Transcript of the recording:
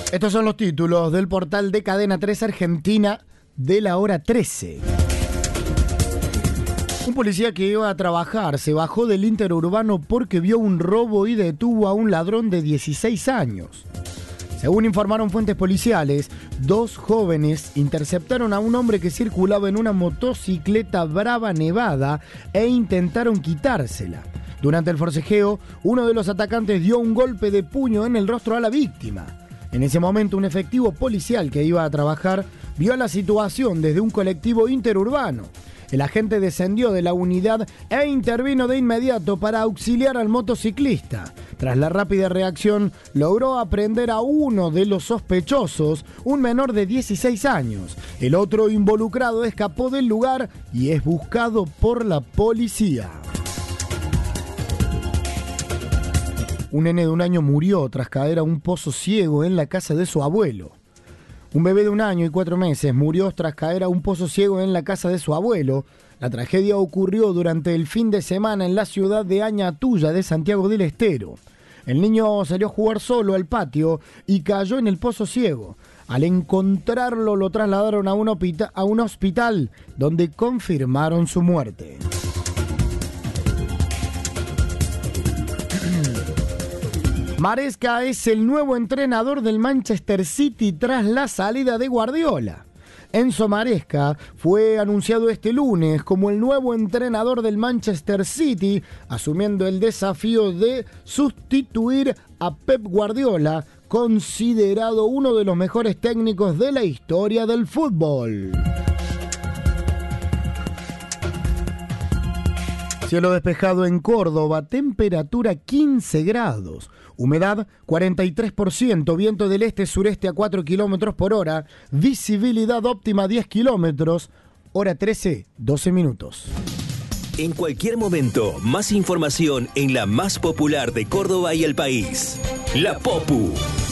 Estos son los títulos del portal de Cadena 3 Argentina de la hora 13. Un policía que iba a trabajar se bajó del interurbano porque vio un robo y detuvo a un ladrón de 16 años. Según informaron fuentes policiales, dos jóvenes interceptaron a un hombre que circulaba en una motocicleta Brava Nevada e intentaron quitársela. Durante el forcejeo, uno de los atacantes dio un golpe de puño en el rostro a la víctima. En ese momento, un efectivo policial que iba a trabajar vio la situación desde un colectivo interurbano. El agente descendió de la unidad e intervino de inmediato para auxiliar al motociclista. Tras la rápida reacción, logró aprender a uno de los sospechosos, un menor de 16 años. El otro involucrado escapó del lugar y es buscado por la policía. Un nene de 1 año murió tras caer a un pozo ciego en la casa de su abuelo. Un bebé de 1 año y 4 meses murió tras caer a un pozo ciego en la casa de su abuelo. La tragedia ocurrió durante el fin de semana en la ciudad de Añatuya de Santiago del Estero. El niño salió a jugar solo al patio y cayó en el pozo ciego. Al encontrarlo lo trasladaron a un hospital donde confirmaron su muerte. Maresca es el nuevo entrenador del Manchester City tras la salida de Guardiola. Enzo Maresca fue anunciado este lunes como el nuevo entrenador del Manchester City, asumiendo el desafío de sustituir a Pep Guardiola, considerado uno de los mejores técnicos de la historia del fútbol. Cielo despejado en Córdoba, temperatura 15 grados, humedad 43%, viento del este-sureste a 4 kilómetros por hora, visibilidad óptima 10 kilómetros, hora 13, 12 minutos. En cualquier momento, más información en la más popular de Córdoba y el país. La Popu.